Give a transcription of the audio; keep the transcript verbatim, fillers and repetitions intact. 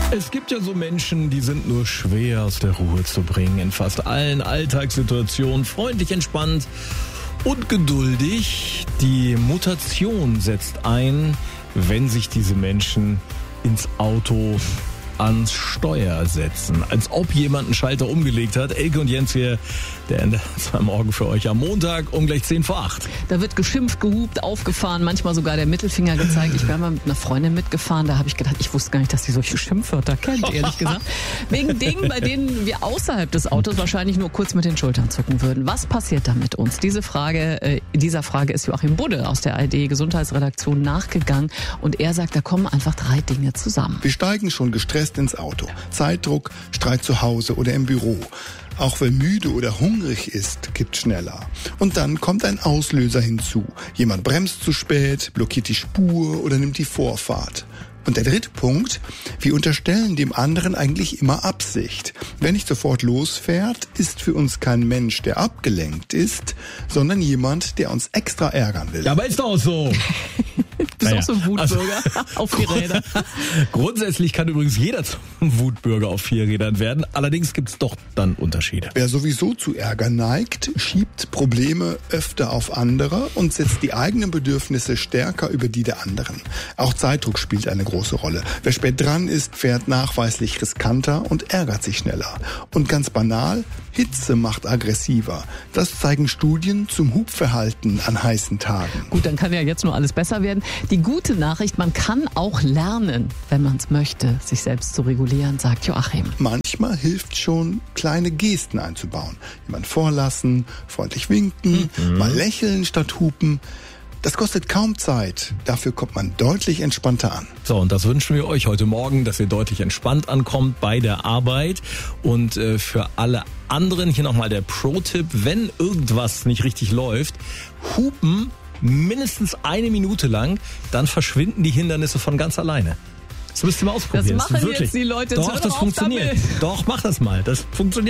Es gibt ja so Menschen, die sind nur schwer aus der Ruhe zu bringen. In fast allen Alltagssituationen freundlich, entspannt und geduldig. Die Mutation setzt ein, wenn sich diese Menschen ins Auto ans Steuer setzen. Als ob jemand einen Schalter umgelegt hat. Elke und Jens hier, der Ende zwei Morgen für euch am Montag um gleich zehn vor acht. Da wird geschimpft, gehupt, aufgefahren, manchmal sogar der Mittelfinger gezeigt. Ich bin mal mit einer Freundin mitgefahren, da habe ich gedacht, ich wusste gar nicht, dass die solche Schimpfwörter kennt, ehrlich gesagt. Wegen Dingen, bei denen wir außerhalb des Autos wahrscheinlich nur kurz mit den Schultern zucken würden. Was passiert da mit uns? Diese Frage, äh, dieser Frage ist Joachim Budde aus der A R D-Gesundheitsredaktion nachgegangen und er sagt, da kommen einfach drei Dinge zusammen. Wir steigen schon gestresst ins Auto. Zeitdruck, Streit zu Hause oder im Büro. Auch wer müde oder hungrig ist, kippt schneller. Und dann kommt ein Auslöser hinzu. Jemand bremst zu spät, blockiert die Spur oder nimmt die Vorfahrt. Und der dritte Punkt, wir unterstellen dem anderen eigentlich immer Absicht. Wer nicht sofort losfährt, ist für uns kein Mensch, der abgelenkt ist, sondern jemand, der uns extra ärgern will. Ja, aber ist doch so. Du bist Naja, auch so ein Wutbürger also, auf die Räder. Grundsätzlich kann übrigens jeder zum Wutbürger auf vier Rädern werden. Allerdings gibt es doch dann Unterschiede. Wer sowieso zu Ärger neigt, schiebt Probleme öfter auf andere und setzt die eigenen Bedürfnisse stärker über die der anderen. Auch Zeitdruck spielt eine große Rolle. Wer spät dran ist, fährt nachweislich riskanter und ärgert sich schneller. Und ganz banal, Hitze macht aggressiver. Das zeigen Studien zum Hubverhalten an heißen Tagen. Gut, dann kann ja jetzt nur alles besser werden. Die gute Nachricht, man kann auch lernen, wenn man es möchte, sich selbst zu regulieren, sagt Joachim. Manchmal hilft schon, kleine Gesten einzubauen. Jemand vorlassen, freundlich winken, mhm. mal lächeln statt hupen. Das kostet kaum Zeit. Dafür kommt man deutlich entspannter an. So, und das wünschen wir euch heute Morgen, dass ihr deutlich entspannt ankommt bei der Arbeit. Und äh, für alle anderen hier nochmal der Pro-Tipp, wenn irgendwas nicht richtig läuft, hupen mindestens eine Minute lang, dann verschwinden die Hindernisse von ganz alleine. Das müsst ihr mal ausprobieren. Das machen das jetzt die Leute. Doch, das funktioniert. Doch, mach das mal. Das funktioniert.